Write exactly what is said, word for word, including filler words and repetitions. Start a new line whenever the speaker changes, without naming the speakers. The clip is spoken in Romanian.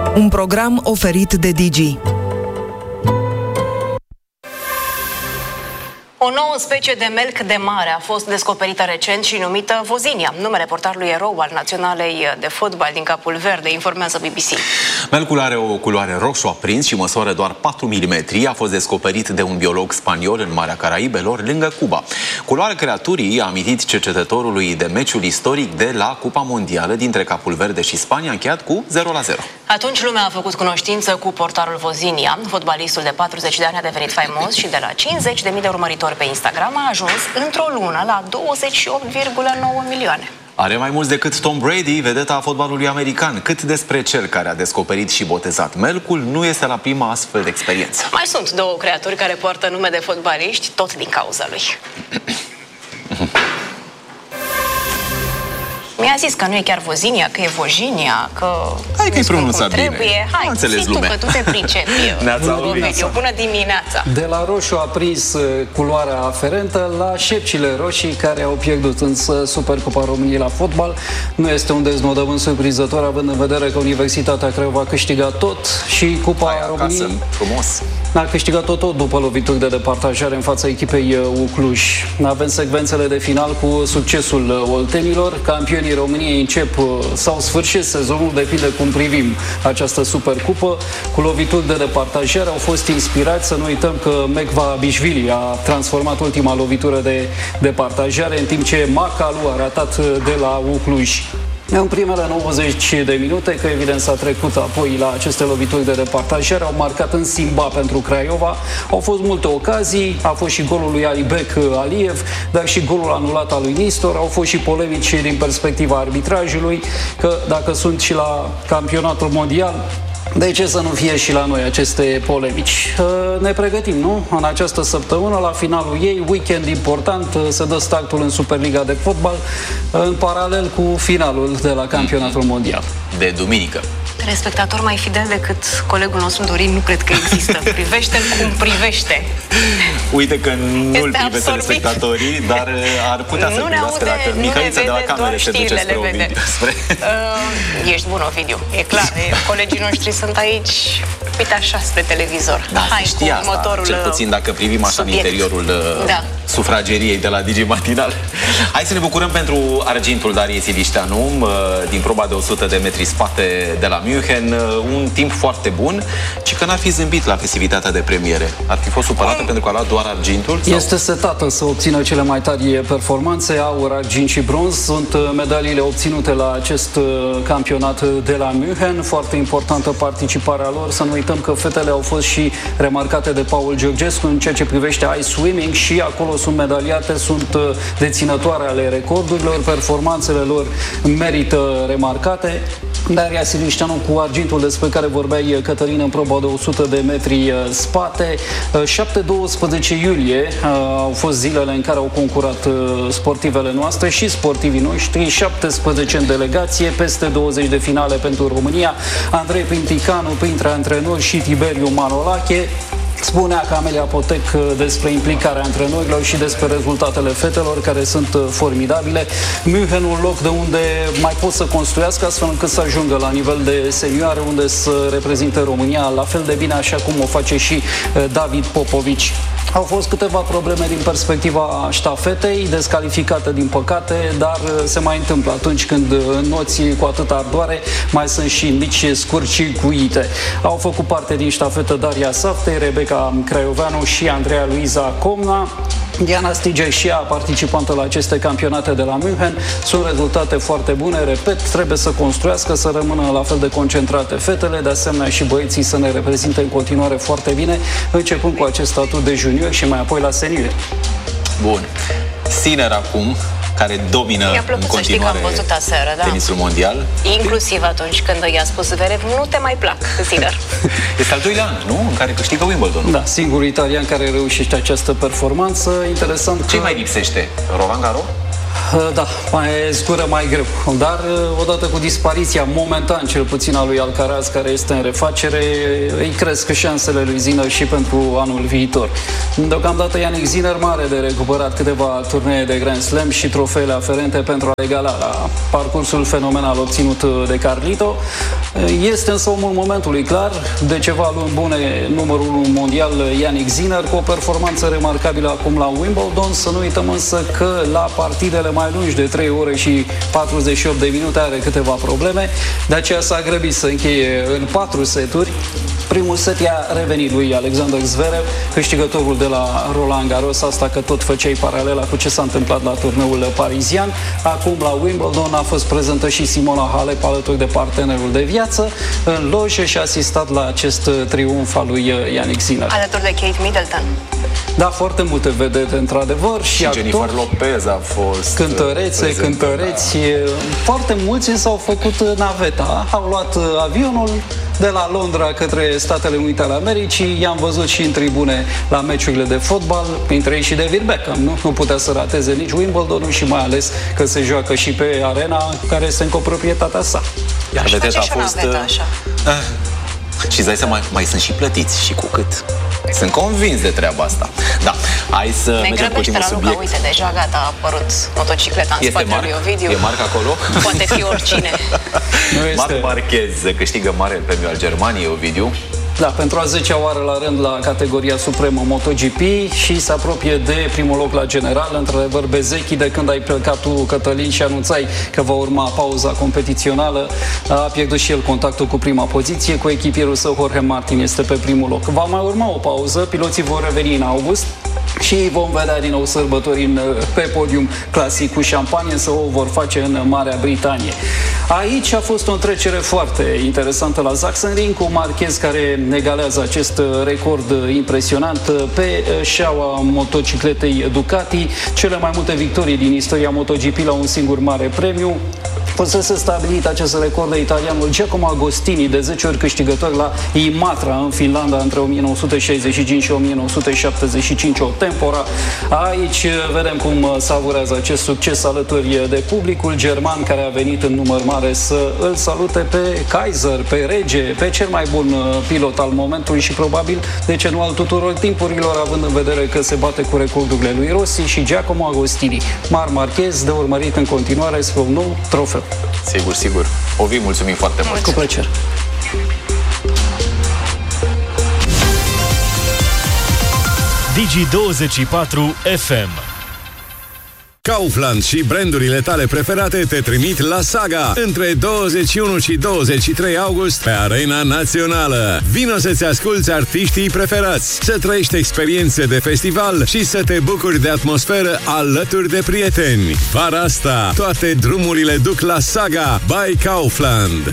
Un program oferit de Digi.
O nouă specie de melc de mare a fost descoperită recent și numită Vozinia, numele portarului erou al naționalei de fotbal din Capul Verde, informează B B C.
Melcul are o culoare roșu aprins și măsoară doar patru milimetri. A fost descoperit de un biolog spaniol în Marea Caraibelor, lângă Cuba. Culoarea creaturii a amintit cercetătorului de meciul istoric de la Cupa Mondială dintre Capul Verde și Spania, încheiat cu zero la zero.
Atunci lumea a făcut cunoștință cu portarul Vozinia. Fotbalistul de patruzeci de ani a devenit faimos și de la cincizeci de mii de urmăritori pe Instagram a ajuns într-o lună la douăzeci și opt virgulă nouă milioane.
Are mai mulți decât Tom Brady, vedeta fotbalului american. Cât despre cel care a descoperit și botezat melcul, nu este la prima astfel de experiență.
Mai sunt două creaturi care poartă nume de fotbaliști, tot din cauza lui. Mi-a zis că nu e chiar Vozinia, că e Vojinia, că...
Hai că-i pronunțat bine.
Hai,
nu înțeles
tu,
lumea.
că tu te pricepi.
Bună
dimineața. Bună dimineața.
De la roșu a prins culoarea aferentă la șepcile roșii care au pierdut. Însă Supercupa României la fotbal nu este un deznodământ surprinzător, având în vedere că Universitatea Craiova a câștigat tot și Cupa
Hai
României
acasă, frumos.
a câștigat tot, tot după lovituri de departajare în fața echipei U Cluj. Avem secvențele de final cu succesul oltenilor. Campionii României încep sau sfârșit sezonul, depinde cum privim această Supercupă. Cu lovituri de departajare au fost inspirați. Să nu uităm că Mecva Bișvili a transformat ultima lovitură de departajare, în timp ce Macalu a ratat de la U Cluj. În primele nouăzeci de minute, că evident s-a trecut apoi la aceste lovituri de departajare, au marcat în Simba pentru Craiova. Au fost multe ocazii, a fost și golul lui Alibek Aliev, dar și golul anulat al lui Nistor. Au fost și polemici din perspectiva arbitrajului, că dacă sunt și la campionatul mondial, de ce să nu fie și la noi aceste polemici? Ne pregătim, nu? În această săptămână, la finalul ei, weekend important, se dă startul în Superliga de fotbal, în paralel cu finalul de la campionatul mondial.
De duminică.
Respectator mai fidel decât colegul nostru Dorin nu cred că există. Privește-l cum privește.
Uite că nu-l privesc telespectatorii, dar ar putea să-l privească dacă Mihăița de la camere se duce spre Ovidiu. Spre...
Uh, ești bun, Ovidiu. E clar, e, colegii noștri sunt aici, uite așa, spre televizor.
Da,
Hai
știi
cu
asta,
următorul
cel puțin dacă privim așa
subiect.
în interiorul
da.
sufrageriei de la Digi Matinal. Hai să ne bucurăm pentru argintul Dariei Silișteanu din proba de o sută de metri spate de la München. Un timp foarte bun, ci că n-ar fi zâmbit la festivitatea de premiere. Ar fi fost supărată pentru că a luat doar argintul? Sau?
Este setată să obțină cele mai tari performanțe, aur, argint și bronz. Sunt medaliile obținute la acest campionat de la München. Foarte importantă participarea lor. Să nu uităm că fetele au fost și remarcate de Paul Georgescu în ceea ce privește ice swimming și acolo sunt medaliate, sunt deținătoare ale recordurilor, performanțele lor merită remarcate. Daria Silișteanu cu argintul despre care vorbeai, Cătălin, în proba de o sută de metri spate. șapte doisprezece iulie au fost zilele în care au concurat sportivele noastre și sportivii noștri, șaptesprezece în delegație, peste douăzeci de finale pentru România. Andrei Pinticanu printre antrenori și Tiberiu Manolache. Spunea Camelia Potec despre implicarea antrenorilor și despre rezultatele fetelor, care sunt formidabile. München, un loc de unde mai pot să construiască astfel încât să ajungă la nivel de senioare, unde să reprezinte România la fel de bine așa cum o face și David Popovici. Au fost câteva probleme din perspectiva ștafetei, descalificate din păcate, dar se mai întâmplă atunci când înnoți cu atâta ardoare, mai sunt și mici scurt-circuite. Au făcut parte din ștafetă Daria Saftei, Rebecca Craioveanu și Andreea Luiza Comna. Diana Stiger și ea, participantă la aceste campionate de la München. Sunt rezultate foarte bune, repet, trebuie să construiască, să rămână la fel de concentrate fetele, de asemenea și băieții să ne reprezinte în continuare foarte bine, începând cu acest statut de junior și mai apoi la senior.
Bun. Sinner acum, care domină în continuare
aseară, da.
tenisul mondial.
Inclusiv atunci când i-a spus Zverev, nu te mai plac, Sinner.
Este al doilea an, nu? În care câștigă Wimbledon.
Da, singurul italian care reușește această performanță. Interesant.
Ce că... mai lipsește? Roland Garros?
Da, mai zgură mai greu. Dar odată cu dispariția momentan, cel puțin, a lui Alcaraz, care este în refacere, îi cresc șansele lui Sinner și pentru anul viitor. Deocamdată Jannik Sinner mare de recuperat câteva turnee de Grand Slam și trofeele aferente pentru a egala la parcursul fenomenal obținut de Carlito. Este însă omul momentului, clar. De ceva luni bune, numărul unu mondial Jannik Sinner, cu o performanță remarcabilă acum la Wimbledon. Să nu uităm însă că la partidele mai lungi de trei ore și patruzeci și opt de minute are câteva probleme. De aceea s-a grăbit să încheie în patru seturi. Primul set i-a revenit lui Alexander Zverev, câștigătorul de la Roland Garros, asta că tot făceai paralela cu ce s-a întâmplat la turneul parizian. Acum la Wimbledon a fost prezentă și Simona Halep alături de partenerul de viață în lojă și a asistat la acest triumf al lui Jannik Sinner.
Alături de Kate Middleton.
Da, foarte multe vedete, într-adevăr. Și,
și
actor,
Jennifer Lopez a fost
cântărețe, prezentă, cântăreți. Da. Foarte mulți s-au făcut naveta, au luat avionul de la Londra către Statele Unite ale Americii. I-am văzut și în tribune la meciurile de fotbal, printre ei și David Beckham. Nu, nu putea să rateze nici Wimbledon și mai ales că se joacă și pe arena care este în coproprietatea sa.
Iar vedeta a fost...
Așa.
Uh, și îți dai seama, mai sunt și plătiți și cu cât. Sunt convins de treaba asta. Da, hai să
ne
mergem cu ultimul subiect.
Uite, deja gata, a apărut motocicleta în
este
spatele lui Ovidiu.
E Marc acolo?
Poate fi oricine.
Marc Marquez câștigă marele premiu al Germaniei, Ovidiu.
Da, pentru a zecea oară la rând la categoria supremă MotoGP și se apropie de primul loc la general. Într-adevăr, Bezzecchi, de când ai plecat tu, Cătălin, și anunțai că va urma pauza competițională, a pierdut și el contactul cu prima poziție. Cu echipierul său, Jorge Martin, este pe primul loc. Va mai urma o pauză, piloții vor reveni în august și vom vedea din nou sărbători în, pe podium clasic cu șampanie, să o vor face în Marea Britanie. Aici a fost o întrecere foarte interesantă la Sachsenring, cu Marquez care egalează acest record impresionant pe șaua motocicletei Ducati. Cele mai multe victorii din istoria MotoGP la un singur mare premiu. Fusese stabilit acest record de italianul Giacomo Agostini, de zece ori câștigător la Imatra în Finlanda între o mie nouă sute șaizeci și cinci și o mie nouă sute șaptezeci și cinci, o tempora. Aici vedem cum savurează acest succes alături de publicul german, care a venit în număr mare să îl salute pe Kaiser, pe rege, pe cel mai bun pilot al momentului și probabil, de ce nu al tuturor timpurilor, având în vedere că se bate cu recordurile lui Rossi și Giacomo Agostini. Marc Marquez de urmărit în continuare spre un nou trofeu.
Sigur, sigur. Ovi, mulțumim foarte mult.
Cu plăcere.
Digi douăzeci și patru F M.
Kaufland și brandurile tale preferate te trimit la Saga între douăzeci și unu și douăzeci și trei august pe Arena Națională. Vino să-ți asculți artiștii preferați, să trăiești experiențe de festival și să te bucuri de atmosferă alături de prieteni. Vara asta, toate drumurile duc la Saga by Kaufland.